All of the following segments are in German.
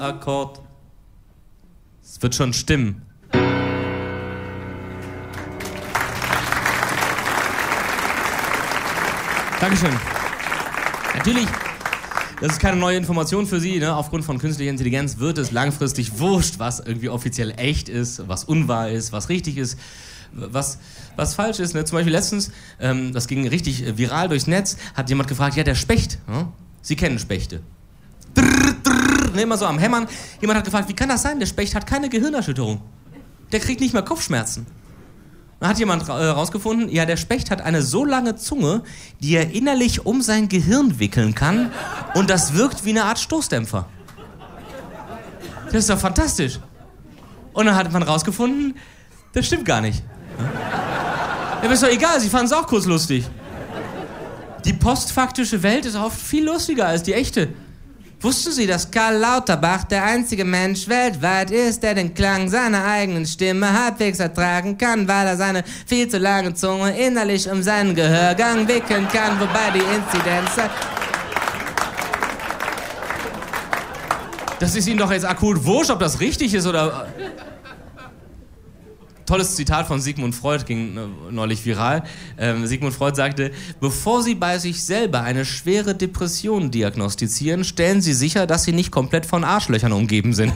Akkord. Es wird schon stimmen. Dankeschön. Natürlich, das ist keine neue Information für Sie, ne? Aufgrund von künstlicher Intelligenz wird es langfristig wurscht, was irgendwie offiziell echt ist, was unwahr ist, was richtig ist, was falsch ist. Ne? Zum Beispiel letztens, das ging richtig viral durchs Netz, hat jemand gefragt, ja, der Specht, ne? Sie kennen Spechte. Ne, immer so am Hämmern. Jemand hat gefragt, wie kann das sein? Der Specht hat keine Gehirnerschütterung. Der kriegt nicht mehr Kopfschmerzen. Dann hat jemand rausgefunden, ja, der Specht hat eine so lange Zunge, die er innerlich um sein Gehirn wickeln kann und das wirkt wie eine Art Stoßdämpfer. Das ist doch fantastisch. Und dann hat man rausgefunden, das stimmt gar nicht. Ja, aber ist doch egal, sie fanden es auch kurz lustig. Die postfaktische Welt ist oft viel lustiger als die echte. Wussten Sie, dass Karl Lauterbach der einzige Mensch weltweit ist, der den Klang seiner eigenen Stimme halbwegs ertragen kann, weil er seine viel zu lange Zunge innerlich um seinen Gehörgang wickeln kann, wobei die Inzidenz... Das ist Ihnen doch jetzt akut wurscht, ob das richtig ist oder... Tolles Zitat von Sigmund Freud ging neulich viral. Sigmund Freud sagte, bevor Sie bei sich selber eine schwere Depression diagnostizieren, stellen Sie sicher, dass Sie nicht komplett von Arschlöchern umgeben sind.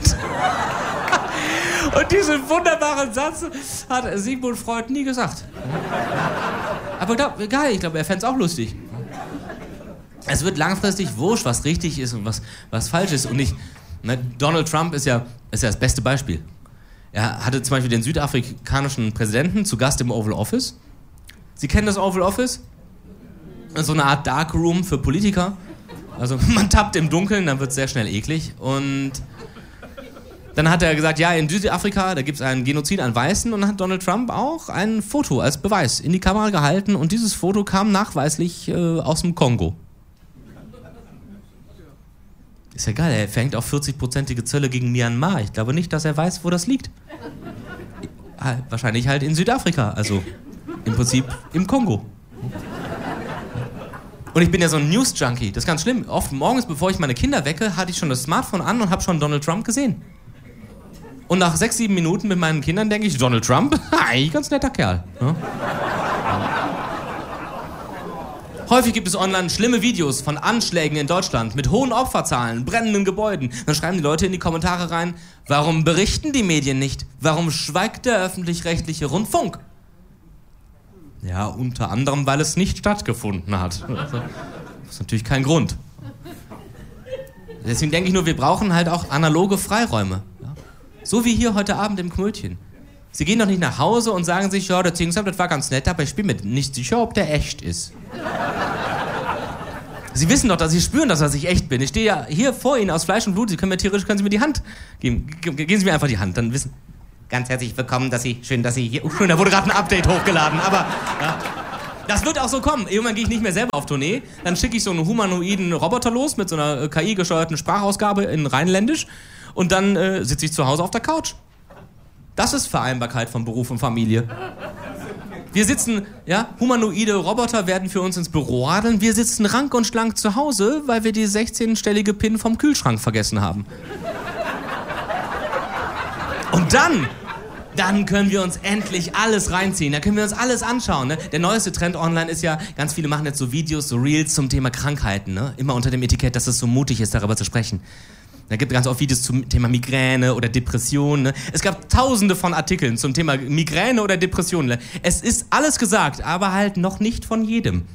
Und diesen wunderbaren Satz hat Sigmund Freud nie gesagt. Aber egal, ich glaube, er fände es auch lustig. Es wird langfristig wurscht, was richtig ist und was falsch ist. Und Donald Trump ist ja das beste Beispiel. Er hatte zum Beispiel den südafrikanischen Präsidenten zu Gast im Oval Office. Sie kennen das Oval Office? So eine Art Darkroom für Politiker. Also man tappt im Dunkeln, dann wird es sehr schnell eklig. Und dann hat er gesagt, ja, in Südafrika, da gibt es einen Genozid an Weißen. Und dann hat Donald Trump auch ein Foto als Beweis in die Kamera gehalten. Und dieses Foto kam nachweislich aus dem Kongo. Ist ja geil, er verhängt auch 40-prozentige Zölle gegen Myanmar. Ich glaube nicht, dass er weiß, wo das liegt. Wahrscheinlich halt in Südafrika, also im Prinzip im Kongo. Und ich bin ja so ein News-Junkie, das ist ganz schlimm. Oft morgens, bevor ich meine Kinder wecke, hatte ich schon das Smartphone an und habe schon Donald Trump gesehen. Und nach 6-7 Minuten mit meinen Kindern denke ich, Donald Trump, eigentlich ganz netter Kerl. Ja? Häufig gibt es online schlimme Videos von Anschlägen in Deutschland mit hohen Opferzahlen, brennenden Gebäuden. Dann schreiben die Leute in die Kommentare rein, warum berichten die Medien nicht? Warum schweigt der öffentlich-rechtliche Rundfunk? Ja, unter anderem, weil es nicht stattgefunden hat. Das ist natürlich kein Grund. Deswegen denke ich nur, wir brauchen halt auch analoge Freiräume. So wie hier heute Abend im Knötchen. Sie gehen doch nicht nach Hause und sagen sich, ja, der Zingsab, das war ganz nett, aber ich bin mir nicht sicher, ob der echt ist. Sie wissen doch, dass Sie spüren, dass ich echt bin. Ich stehe ja hier vor Ihnen aus Fleisch und Blut. Sie können mir die Hand geben. Geben Sie mir einfach die Hand, dann wissen... Ganz herzlich willkommen, schön, dass Sie hier... schön, da wurde gerade ein Update hochgeladen, aber... Ja, das wird auch so kommen. Irgendwann gehe ich nicht mehr selber auf Tournee. Dann schicke ich so einen humanoiden Roboter los mit so einer KI-gesteuerten Sprachausgabe in Rheinländisch. Und dann sitze ich zu Hause auf der Couch. Das ist Vereinbarkeit von Beruf und Familie. Wir sitzen, ja, humanoide Roboter werden für uns ins Büro radeln. Wir sitzen rank und schlank zu Hause, weil wir die 16-stellige PIN vom Kühlschrank vergessen haben. Und dann können wir uns endlich alles reinziehen. Da können wir uns alles anschauen. Ne? Der neueste Trend online ist ja, ganz viele machen jetzt so Videos, so Reels zum Thema Krankheiten. Ne? Immer unter dem Etikett, dass es so mutig ist, darüber zu sprechen. Da gibt es ganz oft Videos zum Thema Migräne oder Depression. Ne? Es gab tausende von Artikeln zum Thema Migräne oder Depression. Ne? Es ist alles gesagt, aber halt noch nicht von jedem.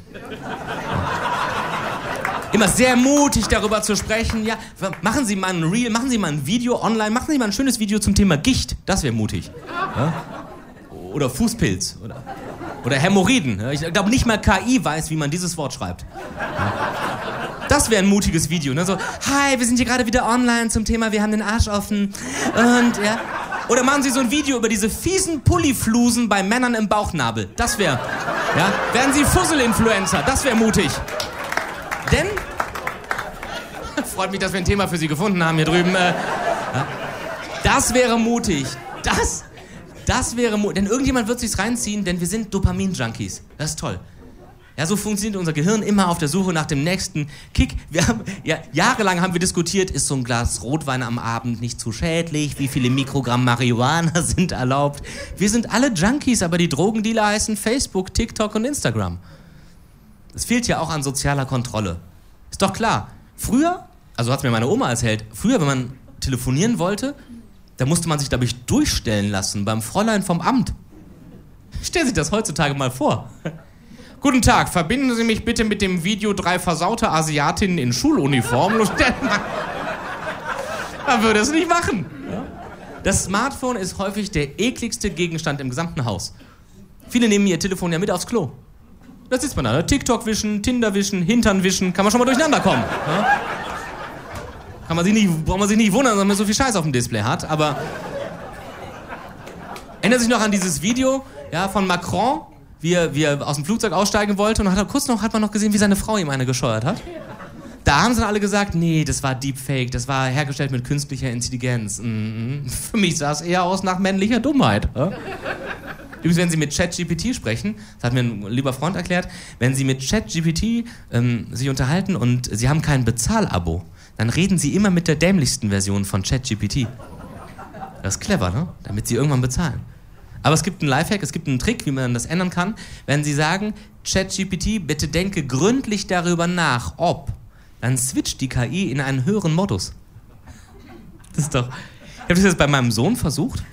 Immer sehr mutig darüber zu sprechen. Ja, machen Sie mal ein Reel, machen Sie mal ein Video online, machen Sie mal ein schönes Video zum Thema Gicht. Das wäre mutig. Ja? Oder Fußpilz. Oder Hämorrhoiden. Ich glaube, nicht mal KI weiß, wie man dieses Wort schreibt. Ja? Das wäre ein mutiges Video, ne? So, hi, wir sind hier gerade wieder online zum Thema, wir haben den Arsch offen. Und, ja. Oder machen Sie so ein Video über diese fiesen Pulliflusen bei Männern im Bauchnabel. Das wäre, ja. Werden Sie Fussel-Influencer, das wäre mutig. Denn, freut mich, dass wir ein Thema für Sie gefunden haben hier drüben. Ja. Das wäre mutig. Das wäre mutig. Denn irgendjemand wird sich's reinziehen, denn wir sind Dopamin-Junkies. Das ist toll. Ja, so funktioniert unser Gehirn immer auf der Suche nach dem nächsten Kick. Jahrelang haben wir diskutiert, ist so ein Glas Rotwein am Abend nicht zu schädlich? Wie viele Mikrogramm Marihuana sind erlaubt? Wir sind alle Junkies, aber die Drogendealer heißen Facebook, TikTok und Instagram. Es fehlt ja auch an sozialer Kontrolle. Ist doch klar. Früher, also hat's mir meine Oma erzählt, früher, wenn man telefonieren wollte, da musste man sich, glaube ich, durchstellen lassen beim Fräulein vom Amt. Stellen Sie sich das heutzutage mal vor. Guten Tag, verbinden Sie mich bitte mit dem Video 3 versaute Asiatinnen in Schuluniform. Man würde es nicht machen. Das Smartphone ist häufig der ekligste Gegenstand im gesamten Haus. Viele nehmen ihr Telefon ja mit aufs Klo. Da sitzt man da, ne? TikTok wischen, Tinder wischen, Hintern wischen, kann man schon mal durcheinander kommen. Ne? Braucht man sich nicht wundern, dass man so viel Scheiß auf dem Display hat, aber... Erinnert sich noch an dieses Video, ja, von Macron, wie er aus dem Flugzeug aussteigen wollte, und hat man noch gesehen, wie seine Frau ihm eine gescheuert hat? Da haben sie dann alle gesagt, nee, das war Deepfake, das war hergestellt mit künstlicher Intelligenz. Für mich sah es eher aus nach männlicher Dummheit. Ja? Übrigens, wenn Sie mit ChatGPT sprechen, das hat mir ein lieber Freund erklärt, wenn Sie mit ChatGPT sich unterhalten und Sie haben kein Bezahlabo, dann reden Sie immer mit der dämlichsten Version von ChatGPT. Das ist clever, ne? Damit Sie irgendwann bezahlen. Aber es gibt einen Lifehack, es gibt einen Trick, wie man das ändern kann. Wenn Sie sagen, ChatGPT, bitte denke gründlich darüber nach, ob, dann switcht die KI in einen höheren Modus. Das ist doch... Ich habe das jetzt bei meinem Sohn versucht.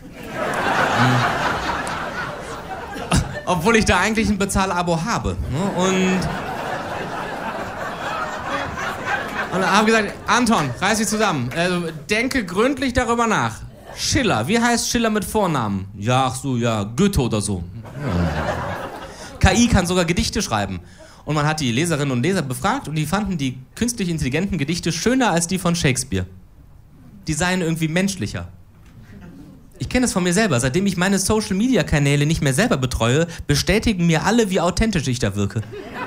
Obwohl ich da eigentlich ein Bezahlabo habe. Ne? Und habe gesagt, Anton, reiß dich zusammen. Also, denke gründlich darüber nach. Schiller, wie heißt Schiller mit Vornamen? Ja, ach so, ja, Goethe oder so. Ja. KI kann sogar Gedichte schreiben. Und man hat die Leserinnen und Leser befragt und die fanden die künstlich intelligenten Gedichte schöner als die von Shakespeare. Die seien irgendwie menschlicher. Ich kenne das von mir selber. Seitdem ich meine Social-Media-Kanäle nicht mehr selber betreue, bestätigen mir alle, wie authentisch ich da wirke.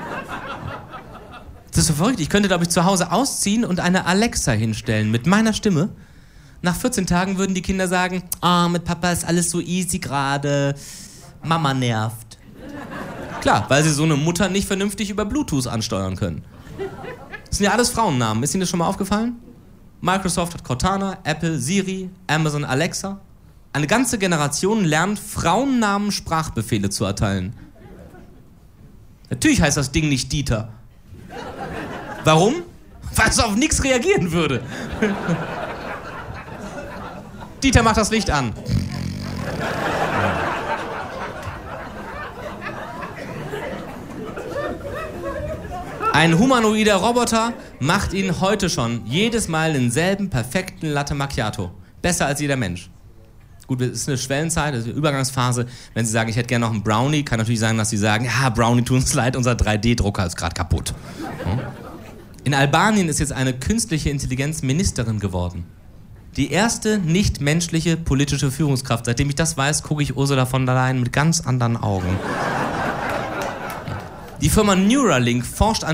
Das ist so verrückt. Ich könnte, glaube ich, zu Hause ausziehen und eine Alexa hinstellen mit meiner Stimme. Nach 14 Tagen würden die Kinder sagen, mit Papa ist alles so easy gerade, Mama nervt. Klar, weil sie so eine Mutter nicht vernünftig über Bluetooth ansteuern können. Das sind ja alles Frauennamen. Ist Ihnen das schon mal aufgefallen? Microsoft hat Cortana, Apple, Siri, Amazon, Alexa. Eine ganze Generation lernt, Frauennamen Sprachbefehle zu erteilen. Natürlich heißt das Ding nicht Dieter. Warum? Weil es auf nichts reagieren würde. Dieter, macht das Licht an. Ein humanoider Roboter macht Ihnen heute schon jedes Mal denselben perfekten Latte Macchiato. Besser als jeder Mensch. Gut, es ist eine Schwellenzeit, das ist eine Übergangsphase. Wenn Sie sagen, ich hätte gerne noch einen Brownie, kann natürlich sein, dass Sie sagen, ja, Brownie, tut uns leid, unser 3D-Drucker ist gerade kaputt. In Albanien ist jetzt eine künstliche Intelligenz Ministerin geworden. Die erste nicht-menschliche politische Führungskraft. Seitdem ich das weiß, gucke ich Ursula von der Leyen mit ganz anderen Augen. Die Firma Neuralink forscht an